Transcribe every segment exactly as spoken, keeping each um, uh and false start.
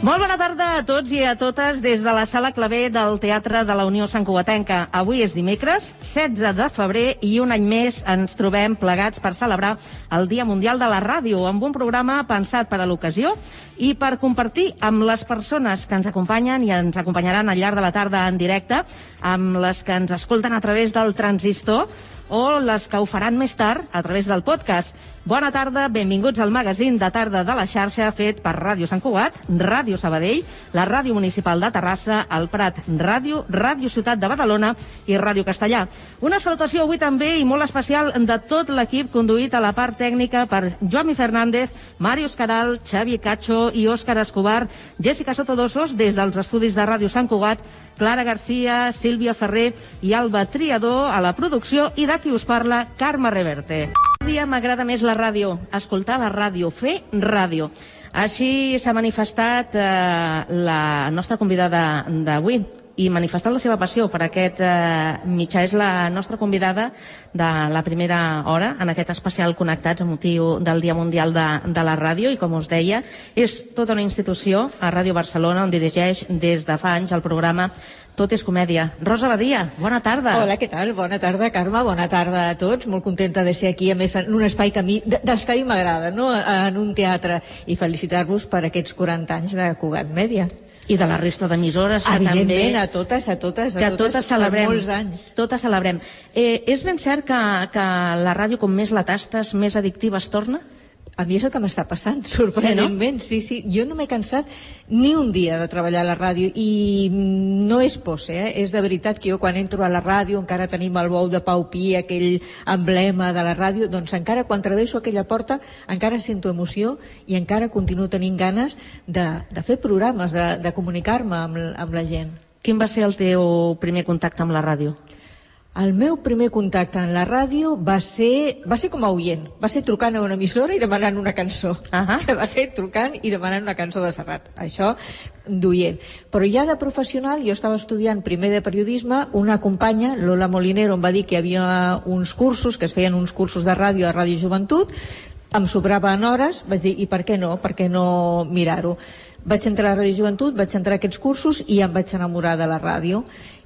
Molt bona tarda a tots i a totes des de la Sala Clavé del Teatre de la Unió Santcugatenca. Avui és dimecres, setze de febrer, i un any més ens trobem plegats per celebrar el Dia Mundial de la Ràdio, amb un programa pensat per a l'ocasió i per compartir amb les persones que ens acompanyen i ens acompanyaran al llarg de la tarda en directe, amb les que ens escolten a través del transistor o les que ho faran més tard a través del podcast. Bona tarda, benvinguts al magazín de tarda de la xarxa fet per Ràdio Sant Cugat, Ràdio Sabadell, la Ràdio Municipal de Terrassa, el Prat Ràdio, Ràdio Ciutat de Badalona i Ràdio Castellà. Una salutació avui també i molt especial de tot l'equip conduït a la part tècnica per Joami Fernández, Màrius Caral, Xavi Cacho i Òscar Escobar, Jessica Sotodosos des dels estudis de Ràdio Sant Cugat, Clara Garcia, Sílvia Ferrer i Alba Triador a la producció i de qui us parla, Carme Reverte. Cada dia m'agrada més la ràdio, escoltar la ràdio, fer ràdio. Així s'ha manifestat eh, la nostra convidada d'avui i manifestant la seva passió per aquest eh, mitjà. És la nostra convidada de la primera hora en aquest especial Connectats amb motiu del Dia Mundial de, de la Ràdio i, com us deia, és tota una institució a Ràdio Barcelona on dirigeix des de fa anys el programa Tot és Comèdia. Rosa Badia, bona tarda. Hola, què tal? Bona tarda, Carme, bona tarda a tots. Molt contenta de ser aquí, a més, en un espai que a mi, dels que a mi m'agrada, no? En un teatre, i felicitar-vos per aquests quaranta anys de Cugat Mèdia. I de la resta d'emissores que també... Evidentment, a totes, a totes, a que totes, totes celebrem, molts anys. Totes celebrem. Eh, és ben cert que, que la ràdio, com més la tastes, més addictiva es torna? A mi és el que m'està passant, sorprenentment. Sí, no? sí, sí. Jo no m'he cansat ni un dia de treballar a la ràdio i no és pose, eh? És de veritat que jo quan entro a la ràdio encara tenim el bou de Pau Pi, aquell emblema de la ràdio, doncs encara quan travesso aquella porta encara sento emoció i encara continuo tenint ganes de, de fer programes, de, de comunicar-me amb, amb la gent. Quin va ser el teu primer contacte amb la ràdio? El meu primer contacte en la ràdio va ser, va ser com a oient, va ser trucant a una emissora i demanant una cançó. Uh-huh. Que va ser trucant i demanant una cançó de Serrat. Això d'oient. Però ja de professional, jo estava estudiant primer de periodisme, una companya, Lola Molinero, em va dir que hi havia uns cursos, que es feien uns cursos de ràdio a Ràdio Joventut, em sobraven hores, vaig dir, i per què no? Per què no mirar-ho? Vaig entrar a Ràdio Joventut, vaig entrar a aquests cursos i em vaig enamorar de la ràdio.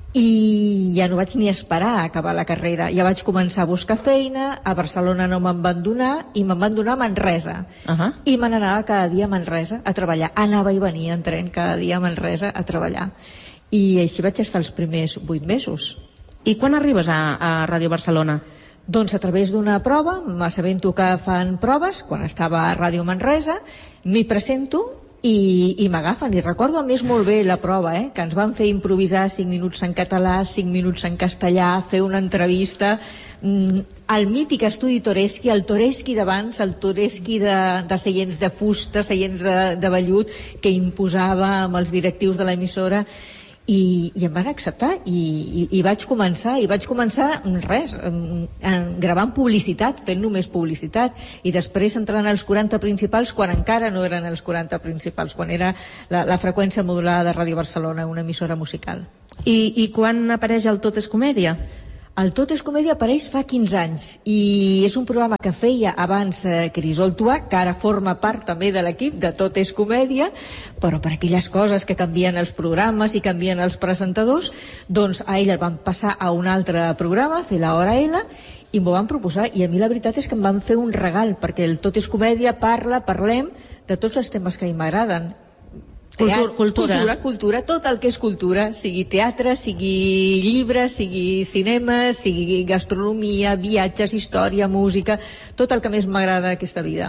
I ja no vaig ni esperar a acabar la carrera. Ja vaig començar a buscar feina, a Barcelona no me'n van donar i me'n van donar a Manresa. Uh-huh. I me n'anava cada dia a Manresa a treballar. Anava i venia en tren cada dia a Manresa a treballar. I així vaig estar els primers vuit mesos. I quan arribes a, a Ràdio Barcelona? Doncs a través d'una prova, m'assabento que fan proves, quan estava a Ràdio Manresa, m'hi presento i, i m'agafen. I recordo a més molt bé la prova, eh? Que ens van fer improvisar cinc minuts en català, cinc minuts en castellà, fer una entrevista mm, al mític estudi Toreschi, el Toreschi d'abans, el Toreschi de, de seients de fusta, seients de, de vellut, que imposava amb els directius de l'emissora. I, i em van acceptar i, i, i vaig començar i vaig començar res en, en, gravant publicitat, fent només publicitat, i després entrant als quaranta principals quan encara no eren els quaranta principals, quan era la, la freqüència modulada de Ràdio Barcelona, una emissora musical. I, i quan apareix el Tot és Comèdia? El Tot és Comèdia apareix fa quinze anys i és un programa que feia abans eh, Crisol Tuà, que ara forma part també de l'equip de Tot és Comèdia, però per aquelles coses que canvien els programes i canvien els presentadors, doncs a ell el van passar a un altre programa, fer la Hora L, i m'ho van proposar, i a mi la veritat és que em van fer un regal, perquè el Tot és Comèdia parla, parlem de tots els temes que a mi m'agraden. Cultura, cultura. cultura, cultura, tot el que és cultura, sigui teatre, sigui llibre, sigui cinema, sigui gastronomia, viatges, història, música, tot el que més m'agrada d'aquesta vida.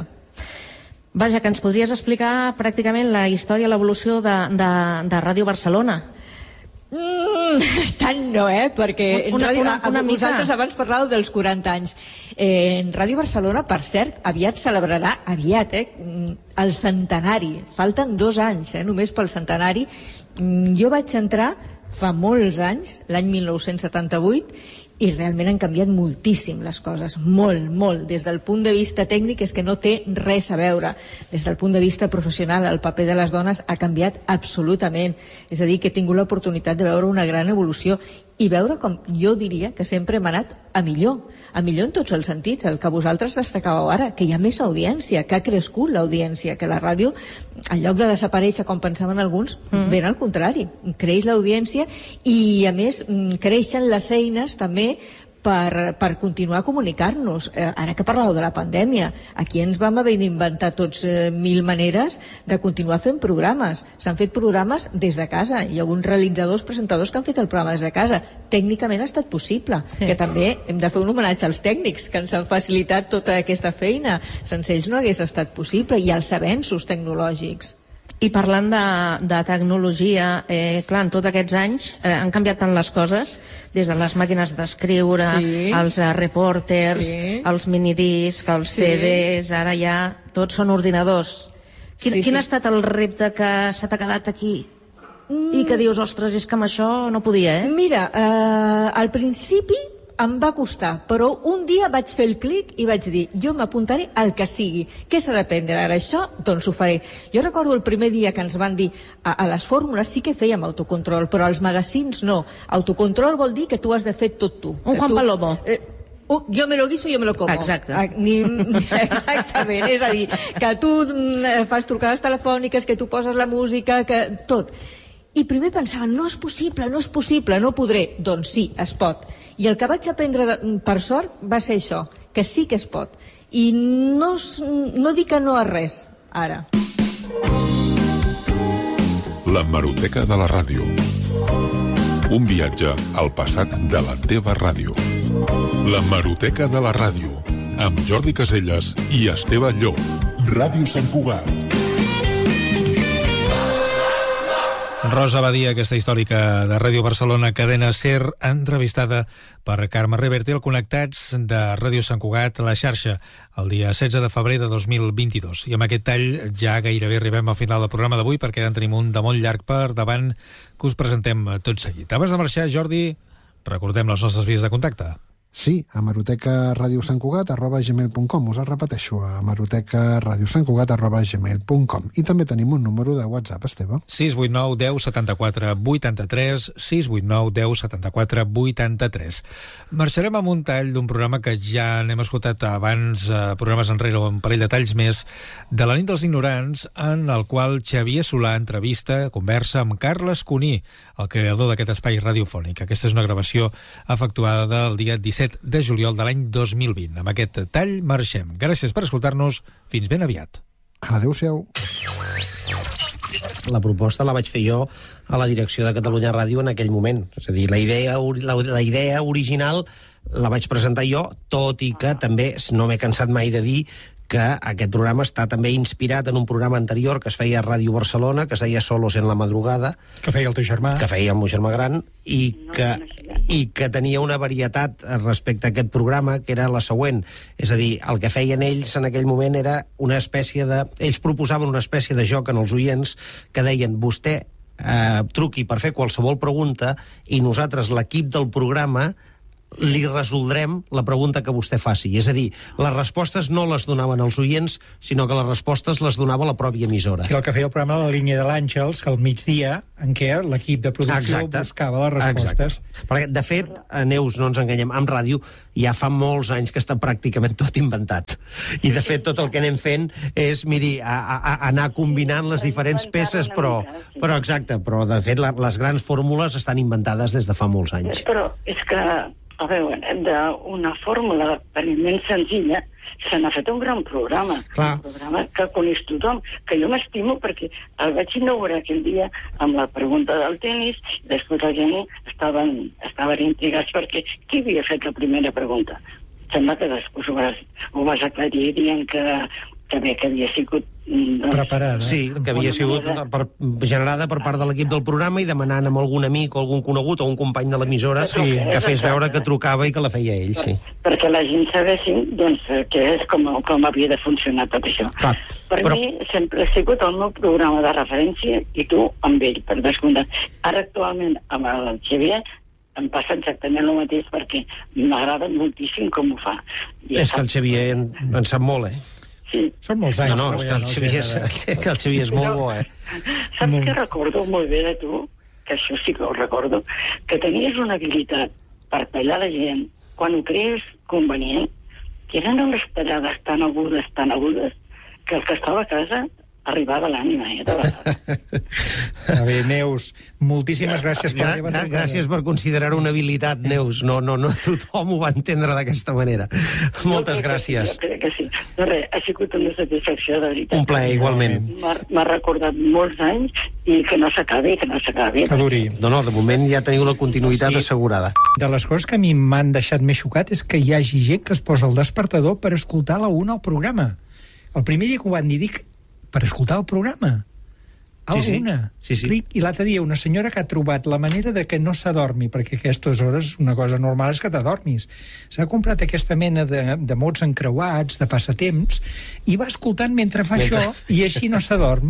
Vaja, que ens podries explicar pràcticament la història, l'evolució de, de, de Ràdio Barcelona. Mm, tant no, eh? Perquè una, ràdio, una, una a, vosaltres abans parlàveu dels quaranta anys. Eh, en Ràdio Barcelona, per cert, aviat celebrarà, aviat, eh? el centenari. Falten dos anys, eh? Només pel centenari. Jo vaig entrar fa molts anys, l'any mil nou-cents setanta-vuit, i realment han canviat moltíssim les coses, molt, molt. Des del punt de vista tècnic és que no té res a veure. Des del punt de vista professional, el paper de les dones ha canviat absolutament. És a dir, que he tingut l'oportunitat de veure una gran evolució i veure com jo diria que sempre hem anat a millor, a millor en tots els sentits, el que vosaltres destacàveu ara, que hi ha més audiència, que ha crescut l'audiència, que la ràdio, en lloc de desaparèixer com pensaven alguns, mm. ben al contrari, creix l'audiència i a més creixen les eines també per, per continuar a comunicar-nos. Eh, ara que parlàveu de la pandèmia, aquí ens vam haver d'inventar tots eh, mil maneres de continuar fent programes. S'han fet programes des de casa. Hi ha alguns realitzadors, presentadors que han fet el programa des de casa. Tècnicament ha estat possible, sí. Que també hem de fer un homenatge als tècnics que ens han facilitat tota aquesta feina. Sense ells no hagués estat possible, i els avenços tecnològics. I parlant de, de tecnologia, eh, clar, en tots aquests anys eh, han canviat tant les coses, des de les màquines d'escriure, sí. els eh, reporters, sí. els minidiscs, els sí. C Ds, ara ja tots són ordinadors. Quin, sí, quin sí. ha estat el repte que se t'ha quedat aquí? Mm. I que dius, ostres, és que amb això no podia, eh? Mira, eh, al principi em va costar, però un dia vaig fer el clic i vaig dir, jo m'apuntaré al que sigui. Què s'ha d'aprendre ara això? Doncs ho faré. Jo recordo el primer dia que ens van dir a, a les fórmules sí que fèiem autocontrol, però als magazins no. Autocontrol vol dir que tu has de fer tot tu. Un Juan tu, Palomo. Eh, Uh, jo me lo guiso, jo me lo como. Exacte. Ah, ni, exactament, és a dir, que tu fas trucades telefòniques, que tu poses la música, que tot. I primer pensava, no és possible, no és possible, no podré. Doncs sí, es pot. I el que vaig aprendre, per sort, va ser això, que sí que es pot. I no, no dic que no a res, ara. L'hemeroteca de la ràdio. Un viatge al passat de la teva ràdio. L'hemeroteca de la ràdio, amb Jordi Caselles i Esteve Llop. Ràdio Sant Cugat. Rosa Badia, aquesta històrica de Ràdio Barcelona, cadena SER, entrevistada per Carme Reverte al Connectats de Ràdio Sant Cugat, la xarxa, el dia setze de febrer de dos mil vint-i-dos. I amb aquest tall ja gairebé arribem al final del programa d'avui, perquè ara en tenim un de molt llarg per davant que us presentem tot seguit. Abans de marxar, Jordi, recordem les nostres vies de contacte. Sí, hemeroteca ràdio sant cugat arroba gmail punt com. Us el repeteixo, hemeroteca ràdio sant cugat arroba gmail punt com. I també tenim un número de WhatsApp, Esteve. sis vuit nou deu setanta-quatre vuitanta-tres, sis vuit nou deu setanta-quatre vuitanta-tres. Marxarem amb un tall d'un programa que ja n'hem escoltat abans, eh, programes enrere, un parell de talls més, de la nit dels ignorants, en el qual Xavier Solà entrevista, conversa amb Carles Cuní, el creador d'aquest espai radiofònic. Aquesta és una gravació efectuada del dia disset de juliol de l'any dos mil vint. Amb aquest tall marxem. Gràcies per escoltar-nos. Fins ben aviat. Adéu-siau. La proposta la vaig fer jo a la direcció de Catalunya Ràdio en aquell moment. És a dir, la idea, la, la idea original la vaig presentar jo, tot i que també no m'he cansat mai de dir que aquest programa està també inspirat en un programa anterior que es feia a Ràdio Barcelona, que es deia Solos en la madrugada. Que feia el teu germà. Que feia el meu germà gran, i que, i que tenia una varietat respecte a aquest programa, que era la següent. És a dir, el que feien ells en aquell moment era una espècie de... Ells proposaven una espècie de joc en els oients que deien, vostè eh, truqui per fer qualsevol pregunta i nosaltres, l'equip del programa, li resoldrem la pregunta que vostè faci. És a dir, les respostes no les donaven els oients, sinó que les respostes les donava la pròpia emissora. Que el que feia el programa La línia de l'Àngels, que al migdia, en què l'equip de producció Exacte. buscava les respostes. Exacte. Perquè, de fet, a Neus, no ens enganyem, amb ràdio ja fa molts anys que està pràcticament tot inventat. I, de fet, tot el que anem fent és, miri, a, a, a anar combinant les diferents peces, però, però exacte, però, de fet, la, les grans fórmules estan inventades des de fa molts anys. Però és que a veure, d'una fórmula aparentment senzilla se n'ha fet un gran programa. Clar. Un programa que coneix tothom, que jo m'estimo perquè el vaig inaugurar aquell dia amb la pregunta del tenis, i després la gent estaven, estaven intrigats perquè qui havia fet la primera pregunta? Sembla que després ho vas, ho vas aclarir dient que, que bé, que havia sigut doncs, preparada. Sí, que havia sigut per, generada per part de l'equip del programa i demanant amb algun amic o algun conegut o un company de l'emissora sí, que fes veure que trucava i que la feia ell, sí. Per, perquè la gent sabessin doncs, que és com, com havia de funcionar tot això. Clar, per però... mi sempre ha sigut el meu programa de referència i tu amb ell, per descomptat. Ara actualment amb el Xavier em passa exactament el mateix perquè m'agrada moltíssim com ho fa. I és que el Xavier en, en sap molt, eh? Sí. Són molts anys. No, no, és que el Xavier és, que el Xavier és molt bo, eh? Saps molt... que recordo molt bé de tu? que això sí que ho recordo, que tenies una habilitat per tallar la gent quan ho creies convenient, que eren unes tallades tan agudes, tan agudes, que el que estava a casa arribava a l'ànima, eh, de vegades. A veure, Neus, moltíssimes gràcies per la teva trucada. Gràcies per considerar-ho una habilitat, Neus. No, no, no tothom ho va entendre d'aquesta manera. Moltes gràcies. Jo crec que sí. No, res, ha sigut una satisfacció, de veritat. Un plaer, igualment. M'ha recordat molts anys i que no s'acabi, que no s'acabi. Que duri. No, no, de moment ja teniu la continuïtat assegurada. De les coses que a mi m'han deixat més xocat és que hi hagi gent que es posa el despertador per escoltar la una al programa. El primer dia que ho van dir, dic, per escoltar el programa. A la una. Sí, sí. I l'altre dia una senyora que ha trobat la manera de que no s'adormi, perquè a aquestes hores una cosa normal és que t'adormis. S'ha comprat aquesta mena de, de mots encreuats, de passatemps, i va escoltant mentre fa mentre... això, i així no s'adorm.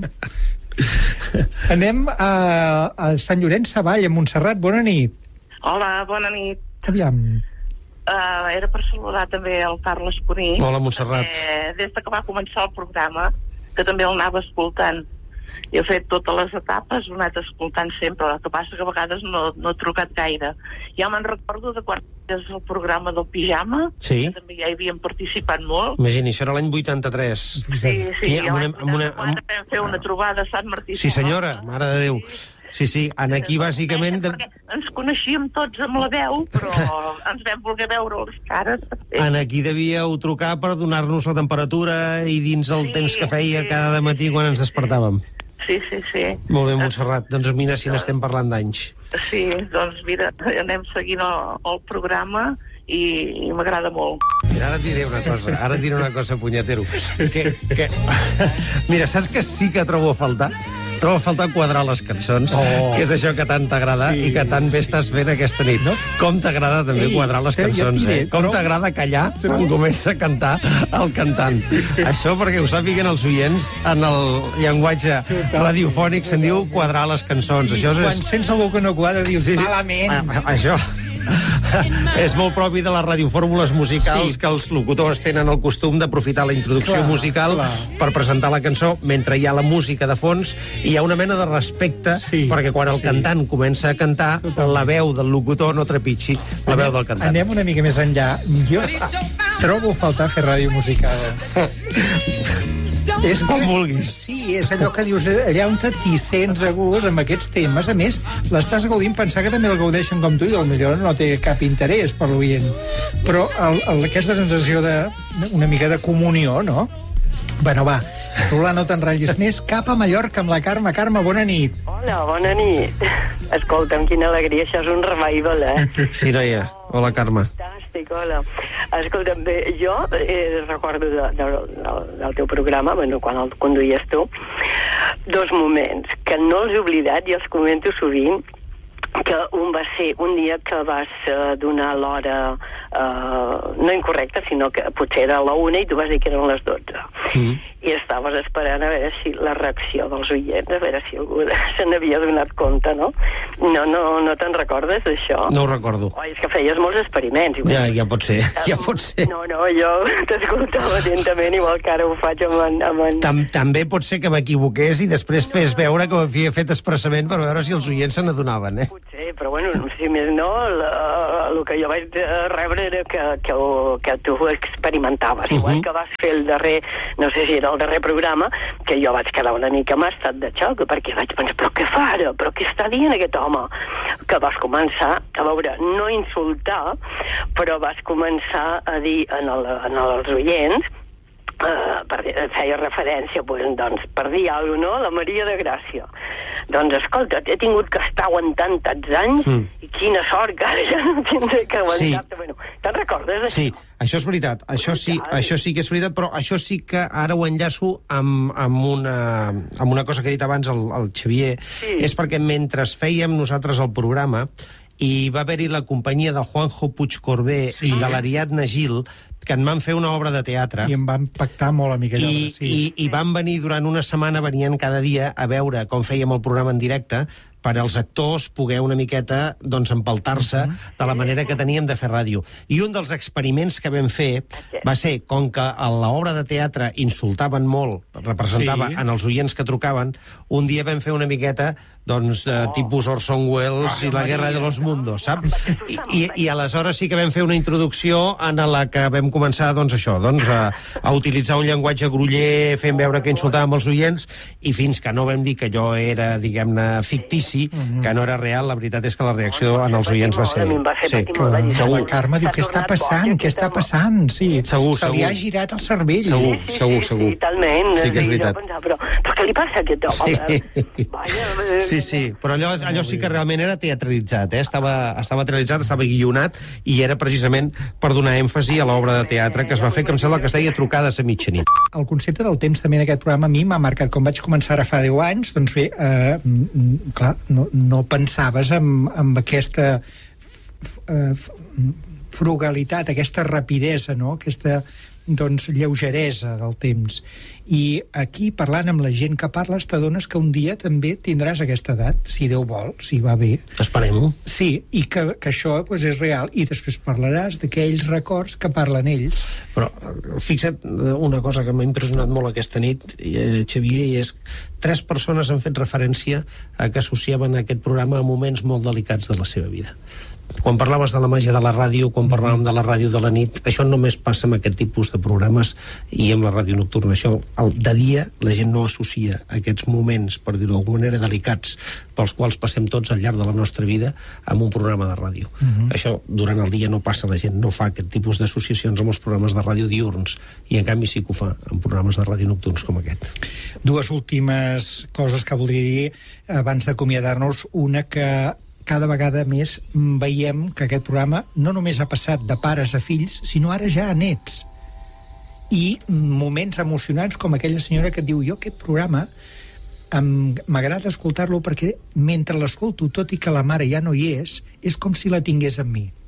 Anem a, a Sant Llorenç Savall, a Montserrat. Bona nit. Hola, bona nit. Aviam. Uh, era per saludar també el Carles Cuní. Hola, Montserrat. Eh, des de que va començar el programa, que també el anava escoltant. He fet totes les etapes, ho he anat escoltant sempre, el que passa que a vegades no, no he trucat gaire. Ja me'n recordo de quan és el programa del pijama, sí. Que també ja hi havíem participat molt. Imagini, això era l'any vuitanta-tres. Sí, sí, I ja l'any vuitanta-quatre vam fer una trobada a Sant Martí. Sí, senyora, mare de Déu. Sí, sí, en aquí bàsicament... De... Ens coneixíem tots amb la veu, però ens vam voler veure les cares. En aquí devíeu trucar per donar-nos la temperatura i dins el sí, temps que feia sí, cada matí quan ens despertàvem. Sí, sí, sí. Molt bé, Montserrat. Doncs mira si n'estem parlant d'anys. Sí, doncs mira, anem seguint el, el programa i, i m'agrada molt. Mira, ara et diré una cosa, ara et diré una cosa, punyetero. Que, que... Mira, saps que sí que trobo a faltar? Trobo a faltar quadrar les cançons, oh. que és això que tant t'agrada sí. i que tant bé estàs fent aquesta nit. No? Com t'agrada també Ei, quadrar les cançons, ja diré, eh? Com però... t'agrada callar però... quan comença a cantar el cantant. Això perquè ho sàpiguen els oients, en el llenguatge radiofònic se'n diu quadrar les cançons. I això és... quan sents algú que no quadra dius sí, malament. Això... és molt propi de les radiofórmules musicals sí. que els locutors tenen el costum d'aprofitar la introducció clar, musical clar. per presentar la cançó mentre hi ha la música de fons i hi ha una mena de respecte sí, perquè quan el sí. cantant comença a cantar totalment. La veu del locutor no trepitgi la anem, veu del cantant. Anem una mica més enllà. Jo trobo a faltar fer ràdio musical. És com vulguis. Sí, és allò que dius, allà on t'hi sents a gust amb aquests temes. A més, l'estàs gaudint, pensar que també el gaudeixen com tu i potser no té cap interès per l'oient. Però el, el, aquesta sensació de una mica de comunió, no? Bueno, va, Solà, no t'enratllis més. Cap a Mallorca amb la Carme. Carme, bona nit. Hola, bona nit. Escolta'm, quina alegria, això és un revival, eh? Sí, noia. Hola, Carme. Fantàstic, hola. Escolta'm, bé, jo eh, recordo de, de, de, del teu programa, bueno, quan el conduïes tu, dos moments que no els he oblidat i els comento sovint, que un va ser un dia que vas uh, donar l'hora uh, no incorrecta, sinó que potser era a la una i tu vas dir que eren les dotze. Mm. I estaves esperant a veure si la reacció dels oients, a veure si algú se n'havia donat compte, no? No, no, no te'n recordes d'això? No ho recordo. Oh, és que feies molts experiments. Igual. Ja, ja pot ser, ja pot ser. No, no, jo t'escoltava atentament, igual que ara ho faig amb en... Amb en... Tam, també pot ser que m'equivoqués i després no, fes veure que ho havia fet expressament per veure si els oients se n'adonaven, eh? Potser, però bueno, si més no, la, el que jo vaig rebre era que, que, que tu ho experimentaves. Uh-huh. Igual que vas fer el darrer, no sé si era el darrer programa, que jo vaig quedar una mica amb estat de xoc, perquè vaig pensar, però què fa ara? Però què està dient aquest home? Que vas començar, a veure, no insultar, però vas començar a dir en, el, en els oients, Uh, per, feia referència pues, doncs, per dir alguna cosa, no? La Maria de Gràcia. Doncs escolta, he tingut que estar aguantant tants anys mm. i quina sort que ara ja no tindré que aguantar-te. Sí. Bueno, te'n recordes d'això? Sí, això és veritat, això sí, això sí que és veritat, però això sí que ara ho enllaço amb, amb, una, amb una cosa que ha dit abans el, el Xavier, sí. És perquè mentre fèiem nosaltres el programa i va haver-hi la companyia del Juanjo Puigcorbé sí. i de l'Ariadna Gil, que en van fer una obra de teatre. I em van pactar molt amb aquella I, obra, sí. I, I van venir durant una setmana, venien cada dia a veure com fèiem el programa en directe, per als actors poder una miqueta doncs, empaltar-se uh-huh. de la manera que teníem de fer ràdio. I un dels experiments que vam fer va ser, com que a l'obra de teatre insultaven molt, representava sí. en els oients que trucaven, un dia vam fer una miqueta doncs, de oh. tipus Orson Welles oh, i la Guerra de los Mundos, saps? I, i, I aleshores sí que vam fer una introducció en la que vam començar, doncs, això, doncs, a, a utilitzar un llenguatge groller, fent veure que insultàvem els oients, i fins que no vam dir que allò era, diguem-ne, fictici, mm-hmm. que no era real, la veritat és que la reacció en els oients va ser... Sí, que la Carme diu, què està passant? Què està passant? Sí, segur, se li ha girat el cervell. Segur, segur, segur. Sí, talment. Sí que és veritat. Però, però què li passa a aquest home? Sí. Sí, sí, però allò, allò sí que realment era teatralitzat, eh? estava, estava teatralitzat, estava guionat, i era precisament per donar èmfasi a l'obra de teatre que es va fer, que em sembla que es deia Trucades a mitjanit. El concepte del temps també en aquest programa a mi m'ha marcat. Com vaig començar ara fa deu anys, doncs bé, eh, clar, no, no pensaves en, en aquesta eh, frugalitat, aquesta rapidesa, no? Aquesta doncs, lleugeresa del temps. I aquí, parlant amb la gent que parles, t'adones que un dia també tindràs aquesta edat, si Déu vol, si va bé. Esperem-ho. Sí, i que, que això pues, és real. I després parlaràs d'aquells records que parlen ells. Però fixa't una cosa que m'ha impressionat molt aquesta nit, eh, Xavier, i és tres persones han fet referència a que associaven aquest programa a moments molt delicats de la seva vida. Quan parlaves de la màgia de la ràdio, quan parlàvem de la ràdio de la nit, això només passa amb aquest tipus de programes i amb la ràdio nocturna. Això, el, de dia, la gent no associa aquests moments, per dir-ho d'alguna manera, delicats, pels quals passem tots al llarg de la nostra vida amb un programa de ràdio. Uh-huh. Això, durant el dia no passa, la gent no fa aquest tipus d'associacions amb els programes de ràdio diürns, i en canvi sí que ho fa amb programes de ràdio nocturns com aquest. Dues últimes coses que voldria dir abans d'acomiadar-nos. Una, que cada vegada més veiem que aquest programa no només ha passat de pares a fills, sinó ara ja a nets. I moments emocionants com aquella senyora que et diu, jo aquest programa m'agrada escoltar-lo perquè mentre l'escolto, tot i que la mare ja no hi és, és com si la tingués amb mi.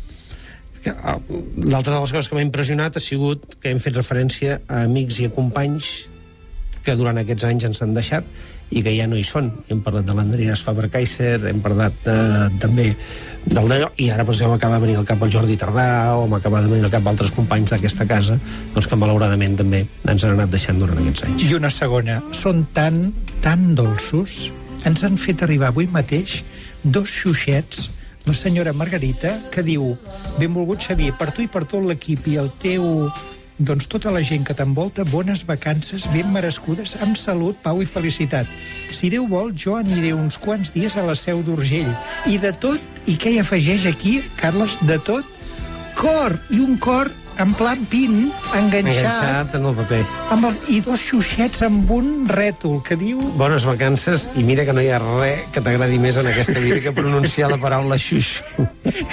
L'altra de les coses que m'ha impressionat ha sigut que hem fet referència a amics i a companys que durant aquests anys ens han deixat i que ja no hi són. Hem parlat de l'Andreas Faber-Kaiser, hem parlat eh, també del d'allò, i ara per exemple m'acaba de venir al cap el Jordi Tardà, o m'acaba de venir al cap altres companys d'aquesta casa, doncs que malauradament també ens han anat deixant durant aquests anys. I una segona, són tan, tan dolços, ens han fet arribar avui mateix dos xuixets, la senyora Margarita, que diu, benvolgut Xavier, per tu i per tot l'equip i el teu... doncs tota la gent que t'envolta, bones vacances ben merescudes, amb salut, pau i felicitat. Si Déu vol, jo aniré uns quants dies a la Seu d'Urgell. I de tot, i què hi afegeix aquí, Carles, de tot, cor, i un cor en plan pin, enganxat, enganxat en el paper. Amb el, i dos xuixets amb un rètol que diu... Bones vacances, i mira que no hi ha res que t'agradi més en aquesta vida que pronunciar la paraula xuixo.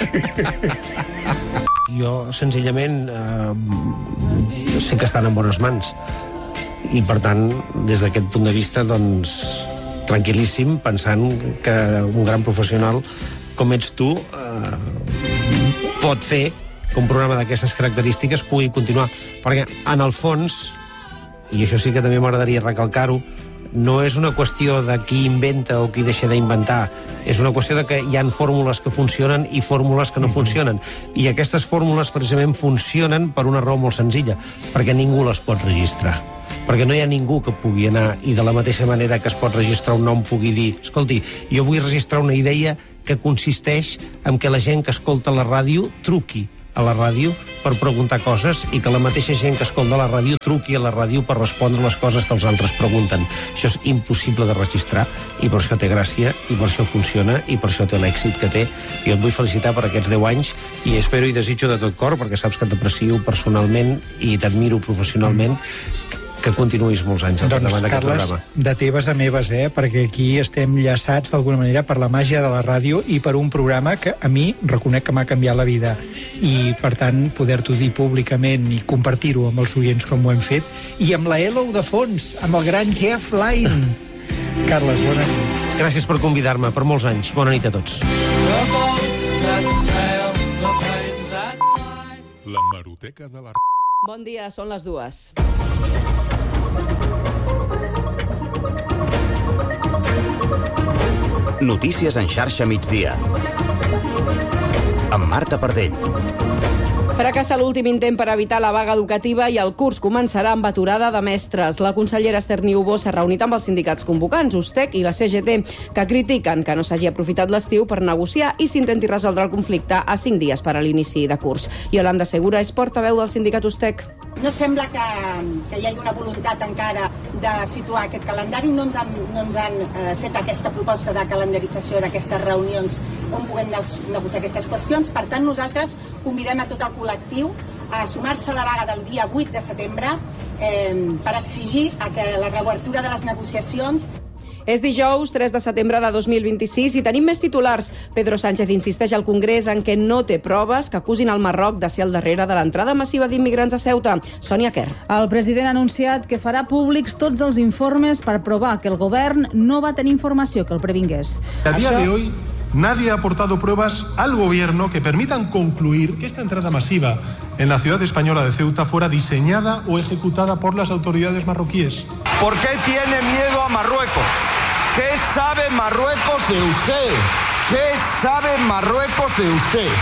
Jo, senzillament, eh, sé que estan en bones mans. I, per tant, des d'aquest punt de vista, doncs, tranquil·líssim, pensant que un gran professional com ets tu eh, pot fer que un programa d'aquestes característiques pugui continuar. Perquè, en el fons, i això sí que també m'agradaria recalcar-ho, no és una qüestió de qui inventa o qui deixa d'inventar, és una qüestió de que hi ha fórmules que funcionen i fórmules que no funcionen. I aquestes fórmules precisament funcionen per una raó molt senzilla, perquè ningú les pot registrar. Perquè no hi ha ningú que pugui anar i de la mateixa manera que es pot registrar un nom pugui dir, escolti, jo vull registrar una idea que consisteix en que la gent que escolta la ràdio truqui a la ràdio per preguntar coses i que la mateixa gent que escolta la ràdio truqui a la ràdio per respondre les coses que els altres pregunten. Això és impossible de registrar i per això té gràcia i per això funciona i per això té l'èxit que té. Jo et vull felicitar per aquests deu anys i espero i desitjo de tot cor, perquè saps que t'aprecio personalment i t'admiro professionalment, que continuïs molts anys al davant d'aquest programa. Doncs, Carles, de teves a meves, eh? Perquè aquí estem llaçats d'alguna manera per la màgia de la ràdio i per un programa que a mi reconec que m'ha canviat la vida. I, per tant, poder-t'ho dir públicament i compartir-ho amb els oients com ho hem fet, i amb la Elo de fons, amb el gran Jeff Lynne. Carles, bona nit. Gràcies per convidar-me, per molts anys. Bona nit a tots. La Maroteca L'hemeroteca de la... Bon dia, són les dues. Notícies en xarxa migdia. Amb Marta Pardell. Fracassa l'últim intent per evitar la vaga educativa i el curs començarà amb aturada de mestres. La consellera Esther Niubó s'ha reunit amb els sindicats convocants, USTEC i la C G T, que critiquen que no s'hagi aprofitat l'estiu per negociar i s'intenti resoldre el conflicte a cinc dies per a l'inici de curs. Yolanda Segura és portaveu del sindicat USTEC. No sembla que, que hi hagi una voluntat encara de situar aquest calendari. No ens han, no ens han eh, fet aquesta proposta de calendarització d'aquestes reunions on puguem negociar aquestes qüestions. Per tant, nosaltres convidem a tot el col·lectiu a sumar-se a la vaga del dia vuit de setembre eh, per exigir a que la reobertura de les negociacions. És dijous, tres de setembre de dos mil vint-i-sis, i tenim més titulars. Pedro Sánchez insisteix al Congrés en què no té proves que acusin el Marroc de ser al darrere de l'entrada massiva d'immigrants a Ceuta. Sònia Quer. El president ha anunciat que farà públics tots els informes per provar que el govern no va tenir informació que el previngués. A dia de hoy, nadie ha aportado pruebas al gobierno que permitan concluir que esta entrada masiva en la ciudad española de Ceuta fuera diseñada o ejecutada por las autoridades marroquíes. ¿Por qué tiene miedo a Marruecos? ¿Qué sabe Marruecos de usted? ¿Qué sabe Marruecos de usted?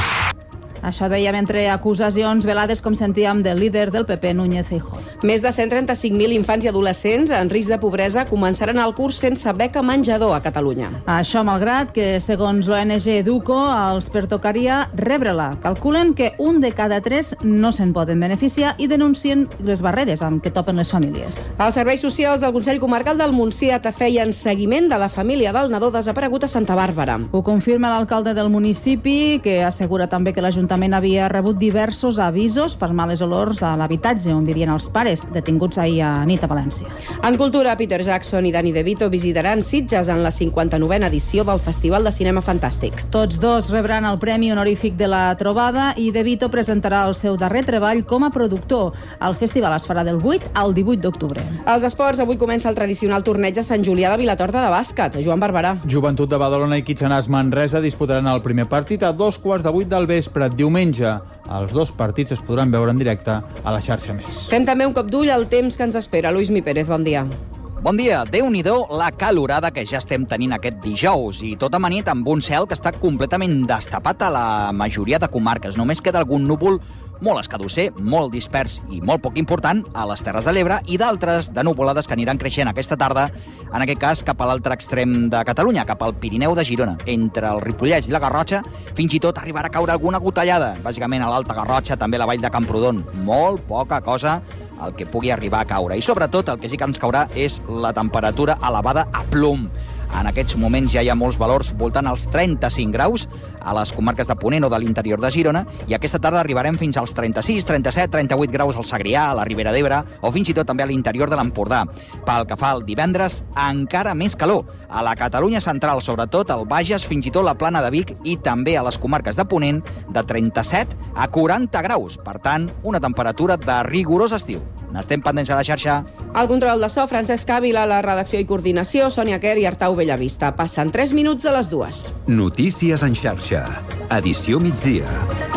Això deia mentre acusacions velades, com sentíem, del líder del P P, Núñez Feijóo. Més de cent trenta-cinc mil infants i adolescents en risc de pobresa començaran el curs sense beca menjador a Catalunya. Això malgrat que, segons l'O N G Educo, els pertocaria rebre-la. Calculen que un de cada tres no se'n poden beneficiar i denuncien les barreres amb què topen les famílies. Els serveis socials del Consell Comarcal del Montsià feien seguiment de la família del nadó desaparegut a Santa Bàrbara. Ho confirma l'alcalde del municipi, que assegura també que l'Ajuntament havia rebut diversos avisos per males olors a l'habitatge on vivien els pares, detinguts ahir a nit a València. En cultura, Peter Jackson i Danny DeVito visitaran Sitges en la cinquanta-novena edició del Festival de Cinema Fantàstic. Tots dos rebran el Premi Honorífic de la Trobada i DeVito presentarà el seu darrer treball com a productor. El festival es farà del vuit al divuit d'octubre. Als esports, avui comença el tradicional torneig a Sant Julià de Vilatorta de bàsquet. Joan Barberà. Joventut de Badalona i Quitxanàs Manresa disputaran el primer partit a dos quarts de vuit del vespre. Diumenge, els dos partits es podran veure en directe a la xarxa Més. Fem també un cop d'ull al temps que ens espera. Luis Mi Pérez, bon dia. Bon dia. Déu-n'hi-do la calorada que ja estem tenint aquest dijous i tot amanit amb un cel que està completament destapat a la majoria de comarques. Només queda algun núvol molt escadusser, molt dispers i molt poc important a les Terres de l'Ebre i d'altres de nuvolades que aniran creixent aquesta tarda, en aquest cas cap a l'altre extrem de Catalunya, cap al Pirineu de Girona. Entre el Ripollès i la Garrotxa, fins i tot arribarà a caure alguna gotellada, bàsicament a l'Alta Garrotxa, també a la vall de Camprodon. Molt poca cosa el que pugui arribar a caure. I sobretot el que sí que ens caurà és la temperatura elevada a plom. En aquests moments ja hi ha molts valors voltant als trenta-cinc graus a les comarques de Ponent o de l'interior de Girona i aquesta tarda arribarem fins als trenta-sis, trenta-set, trenta-vuit graus al Segrià, a la Ribera d'Ebre o fins i tot també a l'interior de l'Empordà. Pel que fa al divendres, encara més calor. A la Catalunya central, sobretot al Bages, fins i tot la Plana de Vic i també a les comarques de Ponent, de trenta-set a quaranta graus. Per tant, una temperatura de rigorós estiu. N'estem pendents a la xarxa. Al control de so, Francesc Ávila, la redacció i coordinació, Sònia Quer i Artau Bellavista. Passen tres minuts de les dues. Notícies en xarxa. Edició migdia.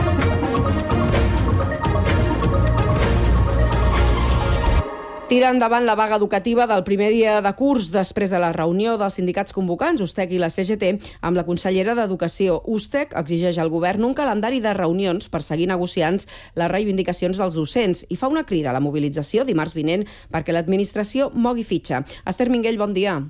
Tira endavant la vaga educativa del primer dia de curs després de la reunió dels sindicats convocants, USTEC i la C G T, amb la consellera d'Educació. USTEC exigeix al govern un calendari de reunions per seguir negociant les reivindicacions dels docents i fa una crida a la mobilització dimarts vinent perquè l'administració mogui fitxa. Esther Minguell, bon dia.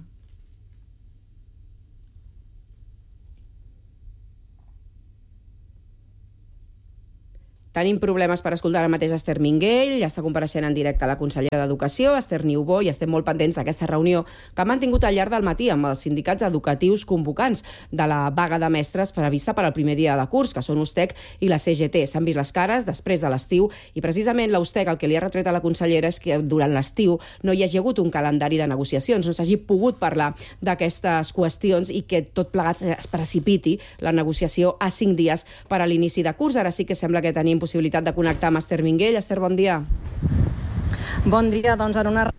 Tenim problemes per escoltar ara mateix Esther Minguell, ja està compareixent en directe la consellera d'Educació, Esther Niubó, i estem molt pendents d'aquesta reunió que han mantingut al llarg del matí amb els sindicats educatius convocants de la vaga de mestres prevista per al primer dia de curs, que són USTEC i la C G T. S'han vist les cares després de l'estiu i precisament la USTEC el que li ha retret a la consellera és que durant l'estiu no hi hagi hagut un calendari de negociacions, no s'hagi pogut parlar d'aquestes qüestions i que tot plegat es precipiti la negociació a cinc dies per a l'inici de curs. Ara sí que sembla que tenim possibilitat de connectar amb Esther Minguell. Esther, bon dia. Bon dia, doncs en una...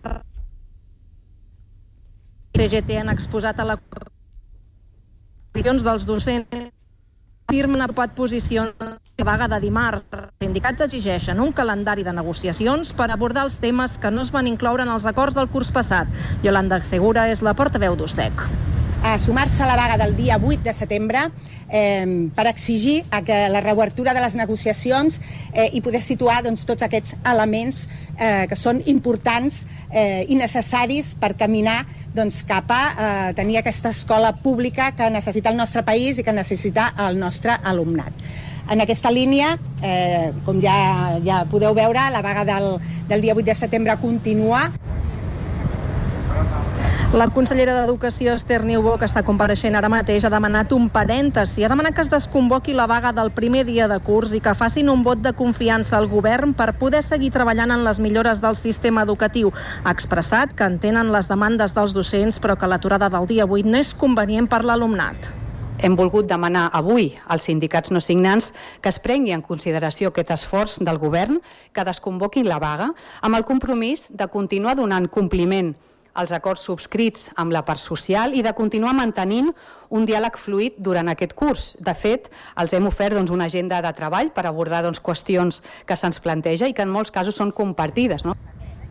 C G T han exposat a la... dels docents firmen apropat posicions vaga de dimarts. Els sindicats exigeixen un calendari de negociacions per abordar els temes que no es van incloure en els acords del curs passat. Yolanda Segura és la portaveu d'Ustec. A sumar-se a la vaga del dia vuit de setembre eh, per exigir a que la reobertura de les negociacions eh, i poder situar doncs, tots aquests elements eh, que són importants eh, i necessaris per caminar doncs, cap a eh, tenir aquesta escola pública que necessita el nostre país i que necessita el nostre alumnat. En aquesta línia, eh, com ja, ja podeu veure, la vaga del, del dia vuit de setembre continua. La consellera d'Educació, Esther Niubó, que està compareixent ara mateix, ha demanat un parèntesi. Ha demanat que es desconvoqui la vaga del primer dia de curs i que facin un vot de confiança al govern per poder seguir treballant en les millores del sistema educatiu. Ha expressat que entenen les demandes dels docents, però que l'aturada del dia vuit no és convenient per l'alumnat. Hem volgut demanar avui als sindicats no signants que es prengui en consideració aquest esforç del govern, que desconvoquin la vaga, amb el compromís de continuar donant compliment als acords subscrits amb la part social i de continuar mantenint un diàleg fluid durant aquest curs. De fet, els hem ofert doncs, una agenda de treball per abordar doncs, qüestions que se'ns planteja i que en molts casos són compartides, no?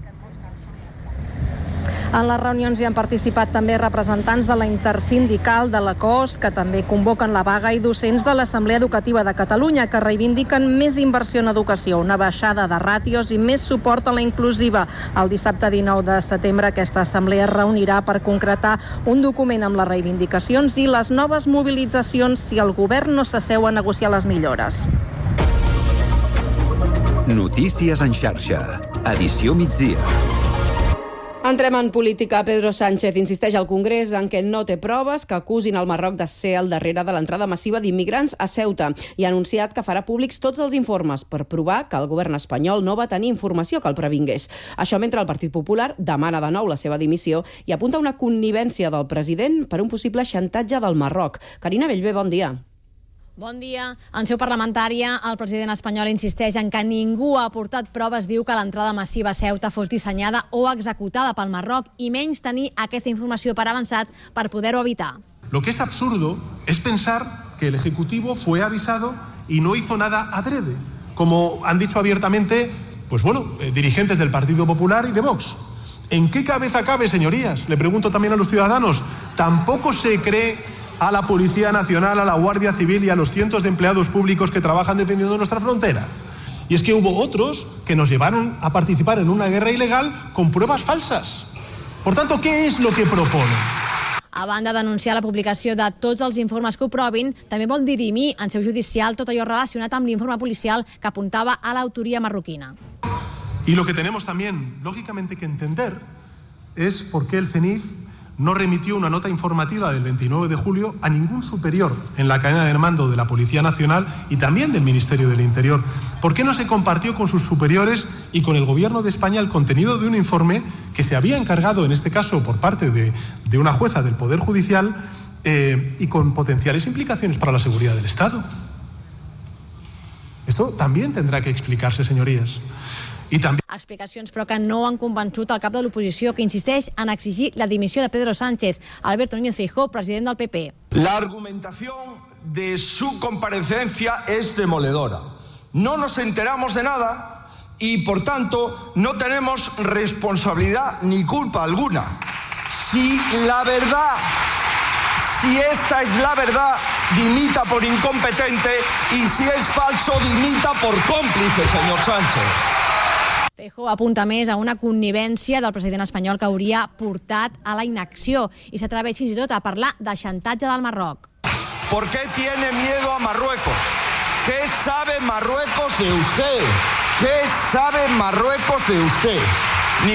En les reunions hi han participat també representants de la intersindical de la C O S, que també convoquen la vaga, i docents de l'Assemblea Educativa de Catalunya, que reivindiquen més inversió en educació, una baixada de ràtios i més suport a la inclusiva. El dissabte dinou de setembre aquesta assemblea es reunirà per concretar un document amb les reivindicacions i les noves mobilitzacions si el govern no s'asseu a negociar les millores. Notícies en xarxa. Edició migdia. Entrem en política. Pedro Sánchez insisteix al Congrés en què no té proves que acusin el Marroc de ser al darrere de l'entrada massiva d'immigrants a Ceuta i ha anunciat que farà públics tots els informes per provar que el govern espanyol no va tenir informació que el previngués. Això mentre el Partit Popular demana de nou la seva dimissió i apunta una connivència del president per un possible xantatge del Marroc. Carina Bellver, bon dia. Bon dia. En seu parlamentària, el president espanyol insisteix en que ningú ha aportat proves, diu que l'entrada massiva a Ceuta fos dissenyada o executada pel Marroc i menys tenir aquesta informació per avançat per poder-ho evitar. Lo que es absurdo es pensar que el Ejecutivo fue avisado y no hizo nada adrede, como han dicho abiertamente, pues bueno, eh, dirigentes del Partido Popular y de Vox. ¿En qué cabeza cabe, señorías? Le pregunto también a los ciudadanos. ¿Tampoco se cree a la Policía Nacional, a la Guardia Civil y a los cientos de empleados públicos que trabajan defendiendo nuestra frontera? Y es que hubo otros que nos llevaron a participar en una guerra ilegal con pruebas falsas. Por tanto, ¿qué es lo que proponen? A banda d'anunciar la publicació de tots els informes que ho provin, també vol dirimir en seu judicial tot allò relacionat amb l'informe policial que apuntava a l'autoria marroquina. Y lo que tenemos también, lógicamente, que entender es por qué el CENIF no remitió una nota informativa del veintinueve de julio a ningún superior en la cadena de mando de la Policía Nacional y también del Ministerio del Interior. ¿Por qué no se compartió con sus superiores y con el Gobierno de España el contenido de un informe que se había encargado, en este caso por parte de, de una jueza del Poder Judicial eh, y con potenciales implicaciones para la seguridad del Estado? Esto también tendrá que explicarse, señorías. I també... Explicacions, però que no han convençut el cap de l'oposició, que insisteix en exigir la dimissió de Pedro Sánchez. Alberto Núñez Feijóo, president del P P. La argumentación de su comparecencia es demoledora. No nos enteramos de nada y, por tanto, no tenemos responsabilidad ni culpa alguna. Si la verdad, si esta es la verdad, dimita por incompetente, y si es falso, dimita por cómplice, señor Sánchez. Feijóo apunta més a una connivència del president espanyol que hauria portat a la inacció i s'atreveix fins i tot a parlar de xantatge del Marroc. ¿Por qué tiene miedo a Marruecos? ¿Qué sabe Marruecos de usted? ¿Qué sabe Marruecos de usted?